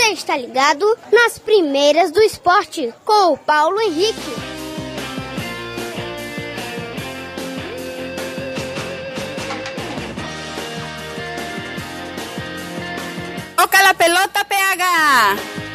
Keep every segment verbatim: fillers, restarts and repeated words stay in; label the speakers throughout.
Speaker 1: Você está ligado nas primeiras do esporte com o Paulo Henrique.
Speaker 2: Toca la pelota, P H!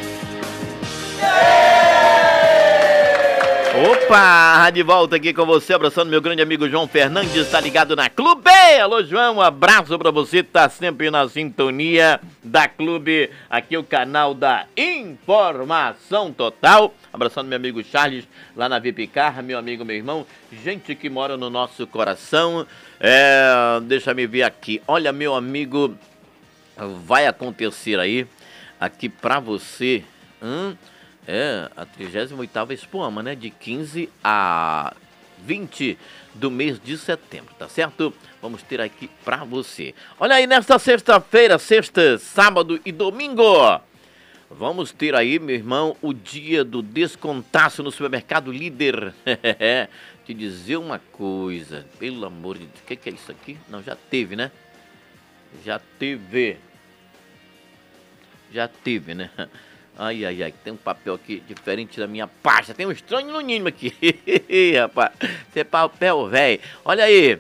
Speaker 3: Opa, de volta aqui com você, abraçando meu grande amigo João Fernandes, tá ligado na Clube. Alô, João, um abraço pra você, tá sempre na sintonia da Clube, aqui o canal da Informação Total. Abraçando meu amigo Charles, lá na Vipicar, meu amigo, meu irmão, gente que mora no nosso coração. É, deixa me ver aqui, olha, meu amigo, vai acontecer aí, aqui pra você, hum, é a trigésima oitava Expoama, né? De quinze a vinte do mês de setembro, tá certo? Vamos ter aqui pra você. Olha aí, nesta sexta-feira, sexta, sábado e domingo, vamos ter aí, meu irmão, o dia do descontaço no supermercado Líder. Te dizer uma coisa, pelo amor de Deus, o que, que é isso aqui? Não, já teve, né? Já teve. Já teve, né? Ai, ai, ai, tem um papel aqui diferente da minha pasta. Tem um estranho no ninho aqui. Rapaz, isso é papel, velho. Olha aí.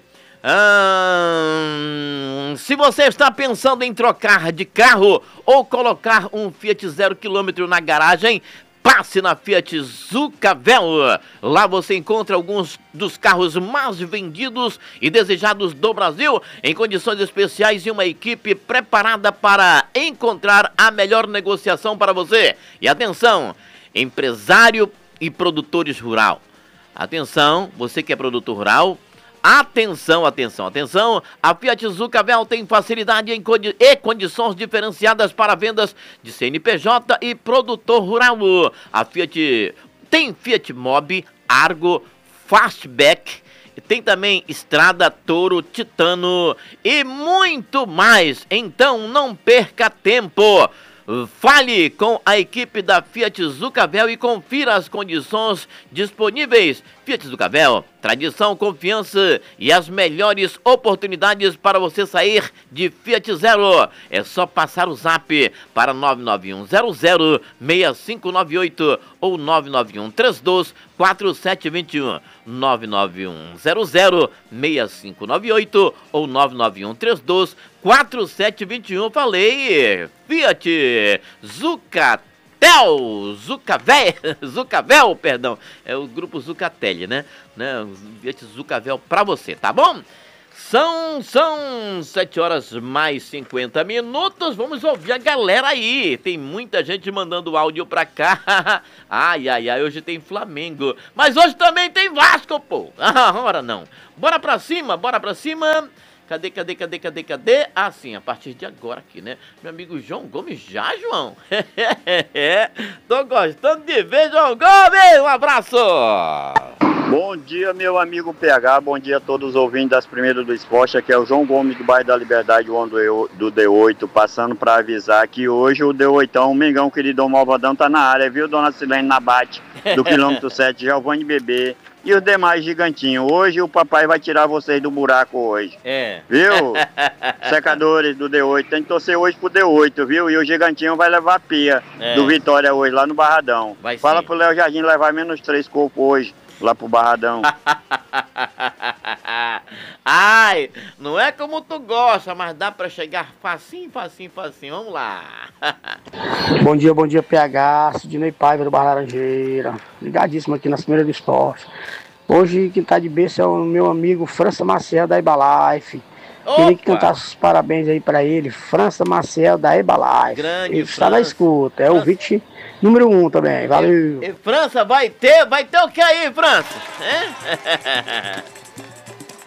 Speaker 3: Hum, se você está pensando em trocar de carro ou colocar um Fiat zero quilômetro na garagem, passe na Fiat Zucavel. Lá você encontra alguns dos carros mais vendidos e desejados do Brasil, em condições especiais e uma equipe preparada para encontrar a melhor negociação para você. E atenção, empresário e produtores rural. Atenção, você que é produtor rural. Atenção, atenção, atenção, a Fiat Zucavel tem facilidade em condi- e condições diferenciadas para vendas de C N P J e produtor rural. A Fiat tem Fiat Mobi, Argo, Fastback, tem também Estrada, Toro, Titano e muito mais. Então não perca tempo. Fale com a equipe da Fiat Zucavel e confira as condições disponíveis. Fiat Zucavel, tradição, confiança e as melhores oportunidades para você sair de Fiat Zero. É só passar o zap para nove nove um zero zero seis cinco nove oito ou nove nove um três dois quatro sete dois um. nove nove um zero zero seis cinco nove oito ou nove nove um três dois quatro sete dois um. Falei, Fiat Zucatel. Zucavel, Zucavel, perdão, é o grupo Zucatelli, né? né? Fiat Zucavel pra você, tá bom? São, são sete horas mais cinquenta minutos, vamos ouvir a galera aí. Tem muita gente mandando áudio pra cá. Ai, ai, ai, hoje tem Flamengo, mas hoje também tem Vasco, pô. Ah, ora não. Bora pra cima, bora pra cima. Cadê, cadê, cadê, cadê, cadê? Ah, sim, a partir de agora aqui, né? Meu amigo João Gomes já, João? Tô gostando de ver João Gomes, um abraço!
Speaker 4: Bom dia, meu amigo P H, bom dia a todos os ouvintes das primeiras do esporte. Aqui é o João Gomes do bairro da Liberdade, do D oito, passando para avisar que hoje o D oito, o Mengão querido Malvadão, tá na área, viu, dona Silene Nabate, do quilômetro sete, Giovanni Bebê e os demais gigantinhos. Hoje o papai vai tirar vocês do buraco hoje.
Speaker 3: É.
Speaker 4: Viu? Secadores do D oito, tem que torcer hoje pro D oito, viu? E o gigantinho vai levar a pia é. do Vitória hoje, lá no Barradão. Vai Fala sim. pro Léo Jardim levar menos três corpos hoje. Lá pro Barradão.
Speaker 3: Ai, não é como tu gosta, mas dá pra chegar facinho, facinho, facinho. Vamos lá.
Speaker 5: Bom dia, bom dia, P H. Sidney Paiva do Barra Laranjeira. Ligadíssimo aqui nas primeiras do esporte. Hoje quem tá de berço é o meu amigo França Maciel da Herbalife. Queria que cantasse os parabéns aí pra ele, França Maciel da Herbalife.
Speaker 3: Grande
Speaker 5: ele está na escuta, é França. O ouvinte número um também, valeu.
Speaker 3: E, e França, vai ter, vai ter o que aí, França? É?